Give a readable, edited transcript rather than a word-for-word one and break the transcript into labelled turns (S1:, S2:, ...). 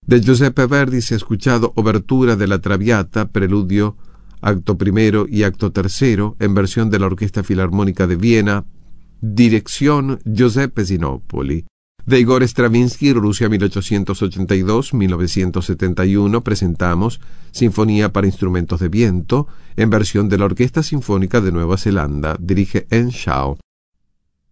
S1: De Giuseppe Verdi se ha escuchado Obertura de la Traviata, Preludio, Acto primero y Acto tercero, en versión de la Orquesta Filarmónica de Viena, dirección Giuseppe Sinopoli. De Igor Stravinsky, Rusia 1882-1971, presentamos Sinfonía para instrumentos de viento, en versión de la Orquesta Sinfónica de Nueva Zelanda, dirige En Shao.